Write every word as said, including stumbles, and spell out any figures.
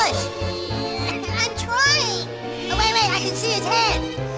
push. I'm trying. Oh, wait, wait, I can see his head.